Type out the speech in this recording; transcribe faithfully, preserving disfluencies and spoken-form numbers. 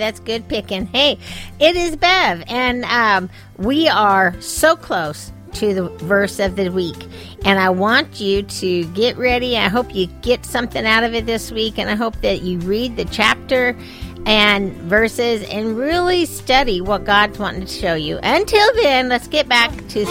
that's good picking. Hey, it is Bev, and um, we are so close to the verse of the week. And I want you to get ready. I hope you get something out of it this week, and I hope that you read the chapter and verses and really study what God's wanting to show you. Until then, let's get back to